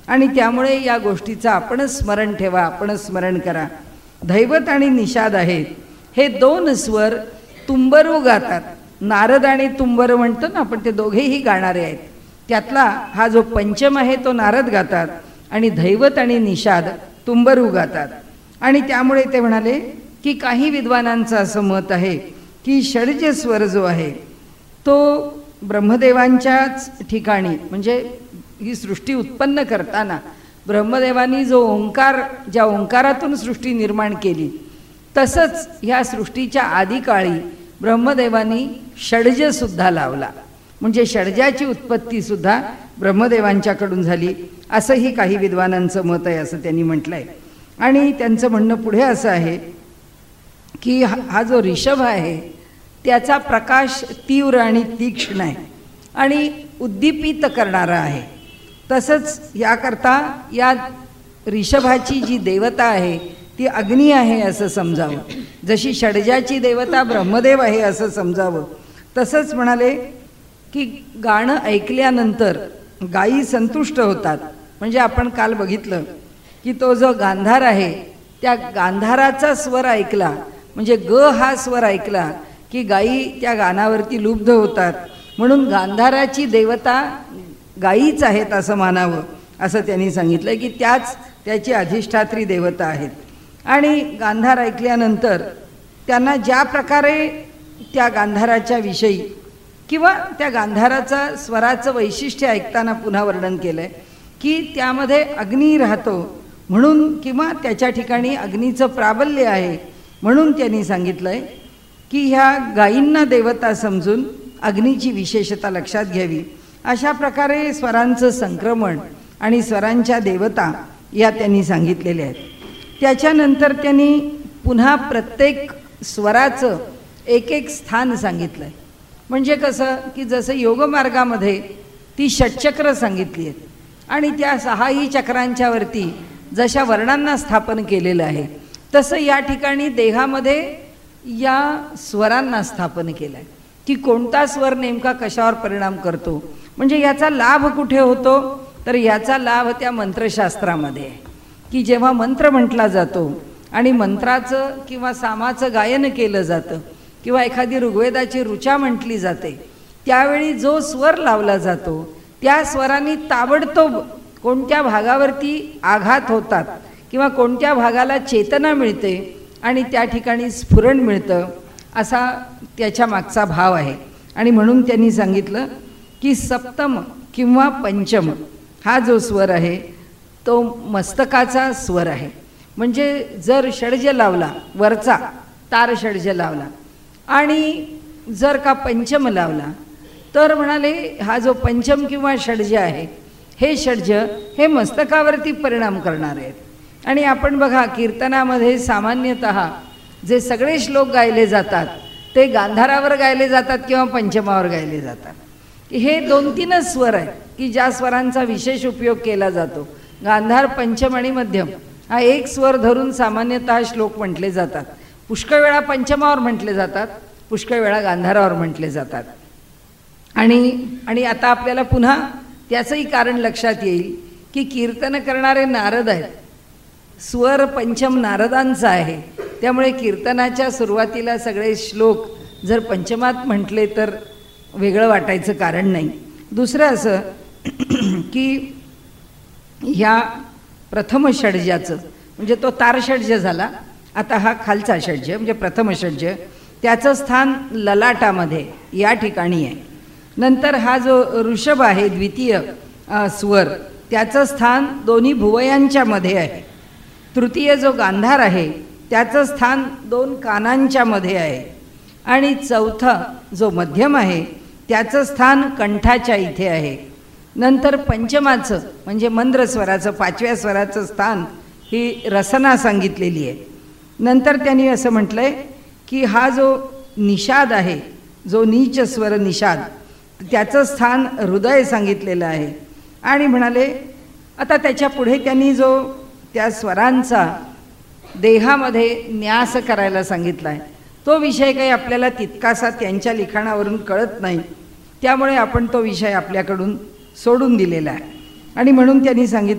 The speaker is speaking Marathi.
आणि त्यामुळे या गोष्टीचं आपणच स्मरण ठेवा, आपणच स्मरण करा. दैवत आणि निषाद आहेत हे दोन स्वर तुंबरू गातात. नारद आणि तुंबर म्हणतो ना आपण, ते दोघेही गाणारे आहेत. त्यातला हा जो पंचम आहे तो नारद गातात आणि दैवत आणि निषाद तुंबरू गातात. आणि त्यामुळे ते म्हणाले की काही विद्वानांचं असं मत आहे की षड्ज स्वर जो आहे तो ब्रह्मदेवांच्याच ठिकाणी, म्हणजे ही सृष्टी उत्पन्न करताना ब्रह्मदेवांनी जो ओंकार, ज्या ओंकारातून सृष्टी निर्माण केली, तसंच ह्या सृष्टीच्या आदिकाळी ब्रह्मदेवांनी षड्जसुद्धा लावला. म्हणजे षड्जाची उत्पत्तीसुद्धा ब्रह्मदेवांच्याकडून झाली, असंही काही विद्वानांचं मत आहे, असं त्यांनी म्हटलं आहे. आणि त्यांचं म्हणणं पुढे असं आहे की हा जो ऋषभ आहे त्याचा प्रकाश तीव्र आणि तीक्ष्ण आहे आणि उद्दीपित करणारा आहे. तसंच याकरता या ऋषभाची जी देवता आहे ती अग्नी आहे असं समजावं. जशी षड्जाची देवता ब्रह्मदेव आहे असं समजावं. तसंच म्हणाले की गाणं ऐकल्यानंतर गायी संतुष्ट होतात. म्हणजे आपण काल बघितलं की तो जो गांधार आहे त्या गांधाराचा स्वर ऐकला, म्हणजे ग हा स्वर ऐकला की गायी त्या गाण्यावरती लुब्ध होतात. म्हणून गांधाराची देवता गायीच आहेत असं मानावं, असं त्यांनी सांगितलं की त्याची अधिष्ठात्री देवता आहेत. आणि गांधार ऐकल्यानंतर त्यांना ज्या प्रकारे त्या गांधाराच्या विषयी किंवा त्या गांधाराचा स्वराचं वैशिष्ट्य ऐकताना पुन्हा वर्णन केलं आहे की त्यामध्ये अग्नी राहतो म्हणून, किंवा त्याच्या ठिकाणी अग्नीचं प्राबल्य आहे म्हणून त्यांनी सांगितलं आहे की ह्या गायींना देवता समजून अग्नीची विशेषता लक्षात घ्यावी. अशा प्रकारे स्वरांचं संक्रमण आणि स्वरांच्या देवता या त्यांनी सांगितलेल्या आहेत. त्याच्यानंतर त्यांनी पुन्हा प्रत्येक स्वराचं एक एक स्थान सांगितलं आहे. म्हणजे कसं की जसं योगमार्गामध्ये ती षटचक्र सांगितली आहेत आणि त्या सहाही चक्रांच्या वरती जशा वर्णांना स्थापन केलेलं आहे, तसं या ठिकाणी देहामध्ये या स्वरांना स्थापन केलं आहे की कोणता स्वर नेमका कशावर परिणाम करतो. म्हणजे याचा लाभ कुठे होतो, तर याचा लाभ त्या मंत्रशास्त्रामध्ये आहे की जेव्हा मंत्र म्हटला जातो आणि मंत्राचं किंवा सामाचं गायन केलं जातं किंवा एखादी ऋग्वेदाची ऋचा म्हटली जाते, त्यावेळी जो स्वर लावला जातो त्या स्वरांनी ताबडतोब कोणत्या भागावरती आघात होतात किंवा कोणत्या भागाला चेतना मिळते आणि त्या ठिकाणी स्फुरण मिळतं, असा त्याच्या मागचा भाव आहे. आणि म्हणून त्यांनी सांगितलं की सप्तम किंवा पंचम हा जो स्वर आहे तो मस्तकाचा स्वर आहे. म्हणजे जर षड्ज लावला, वरचा तार षड्ज लावला आणि जर का पंचम लावला, तर म्हणाले हा जो पंचम किंवा षड्ज आहे हे षड्ज हे मस्तकावरती परिणाम करणारे आहेत. आणि आपण बघा कीर्तनामध्ये सामान्यतः जे सगळे श्लोक गायले जातात ते गांधारावर गायले जातात किंवा पंचमावर गायले जातात. हे 2-3च स्वर आहेत की ज्या स्वरांचा विशेष उपयोग केला जातो. गांधार, पंचम आणि मध्यम हा एक स्वर धरून सामान्यतः श्लोक म्हटले जातात. पुष्कळ वेळा पंचमावर म्हटले जातात, पुष्कळ वेळा गांधारावर म्हटले जातात. आणि आता आपल्याला पुन्हा त्याचंही कारण लक्षात येईल की कीर्तन करणारे नारद आहेत. स्वर पंचम नारदांचा आहे, त्यामुळे कीर्तनाच्या सुरुवातीला सगळे श्लोक जर पंचमात म्हटले तर वेगळं वाटायचं कारण नाही. दुसरं असं की ह्या प्रथम षड्जाचं, म्हणजे तो तार षड्ज झाला, आता हा खालचा षड्ज म्हणजे प्रथम षड्ज, त्याचं स्थान ललाटामध्ये या ठिकाणी आहे. नंतर हा जो ऋषभ आहे द्वितीय स्वर, त्याचं स्थान दोन्ही भुवयांच्या मध्ये आहे. तृतीय जो गांधार आहे त्याचं स्थान 2 कानांच्या मध्ये आहे. आणि चौथा जो मध्यम आहे त्याचं स्थान कंठाच्या इथे आहे. नंतर पंचमाचं म्हणजे मंद्र स्वराचं 5व्या स्वराचं स्थान ही रसना सांगितलेली आहे. नंतर त्यांनी असं म्हटलंय की हा जो निषाद आहे, जो नीच स्वर निषाद, त्याचं स्थान हृदय सांगितलेलं आहे. आणि म्हणाले आता त्याच्या पुढे त्यांनी जो त्या स्वरांचा देहामध्ये न्यास करायला सांगितला आहे, तो विषय काही आपल्याला तितकासा त्यांच्या लिखाणावरून कळत नाही, त्यामुळे आपण तो विषय आपल्याकडून सोडून दिलेला आहे. आणि म्हणून त्यांनी सांगितलं